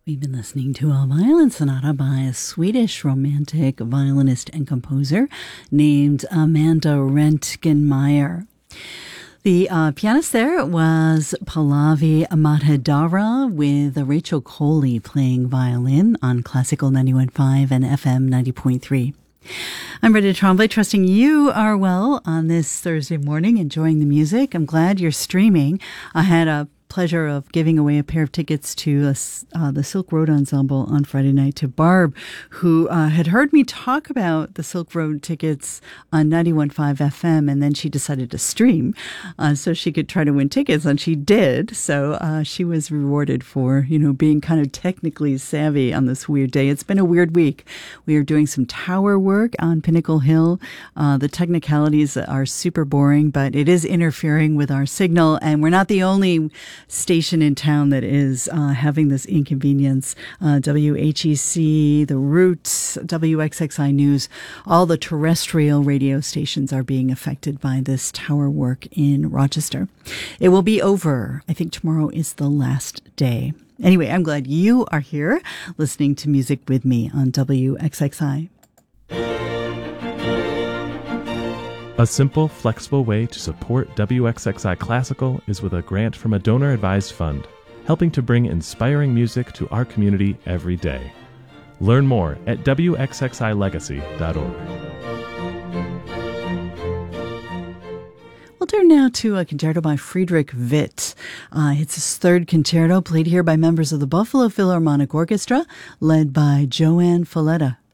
We've been listening to a violin sonata by a Swedish romantic violinist and composer named Amanda Rentgenmeier. The pianist there was Pallavi Mahadara with Rachel Coley playing violin on Classical 91.5 and FM 90.3. I'm Brenda Tremblay, trusting you are well on this Thursday morning, enjoying the music. I'm glad you're streaming. I had a pleasure of giving away a pair of tickets to the Silk Road Ensemble on Friday night to Barb, who had heard me talk about the Silk Road tickets on 91.5 FM, and then she decided to stream so she could try to win tickets, and she did. So she was rewarded for, being kind of technically savvy on this weird day. It's been a weird week. We are doing some tower work on Pinnacle Hill. The technicalities are super boring, but it is interfering with our signal, and we're not the only station in town that is having this inconvenience. WHEC, The Roots, WXXI News, all the terrestrial radio stations are being affected by this tower work in Rochester. It will be over. I think tomorrow is the last day. Anyway, I'm glad you are here listening to music with me on WXXI. A simple, flexible way to support WXXI Classical is with a grant from a donor-advised fund, helping to bring inspiring music to our community every day. Learn more at WXXILegacy.org. We'll turn now to a concerto by Friedrich Witt. It's his third concerto, played here by members of the Buffalo Philharmonic Orchestra, led by Joanne Falletta.